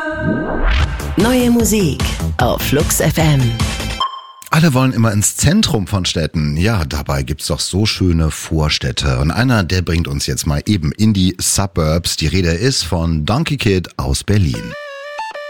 Neue Musik auf Flux FM. Alle wollen immer ins Zentrum von Städten. Ja, dabei gibt's doch so schöne Vorstädte. Und einer, der bringt uns jetzt mal eben in die Suburbs. Die Rede ist von Donkey Kid aus Berlin.